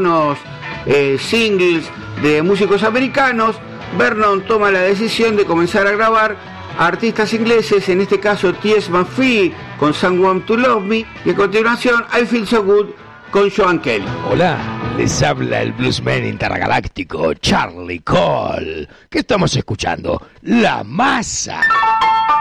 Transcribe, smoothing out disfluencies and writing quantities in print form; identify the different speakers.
Speaker 1: algunos singles de músicos americanos, Vernon toma la decisión de comenzar a grabar a artistas ingleses, en este caso T.S. McPhee con Someone to Love Me, y a continuación I Feel So Good con Joan Kelly.
Speaker 2: Hola, les habla el bluesman intergaláctico Charlie Cole. ¿Qué estamos escuchando? La Masa.